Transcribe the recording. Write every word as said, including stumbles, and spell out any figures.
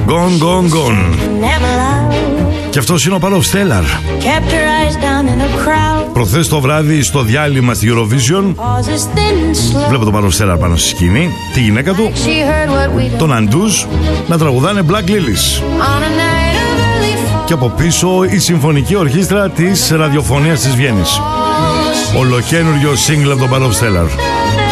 Gone, gone, gone. Και αυτός είναι ο Palov Stellar. Προχθές το βράδυ στο διάλειμμα στη Eurovision βλέπω τον Palov Stellar πάνω στη σκηνή, τη γυναίκα του, τον Αντούζ, να τραγουδάνε Black Lilies. Και από πίσω η Συμφωνική Ορχήστρα της Ραδιοφωνίας της Βιέννης. Ολοκαίνουργιο single από τον Palov Stellar.